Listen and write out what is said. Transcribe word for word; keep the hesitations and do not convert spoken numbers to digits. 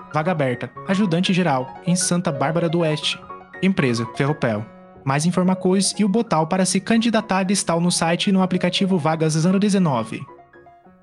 Vaga aberta, ajudante geral, em Santa Bárbara do Oeste. Empresa, Ferropel. Mais informações e o botão para se candidatar estão no site e no aplicativo Vagas zero dezenove.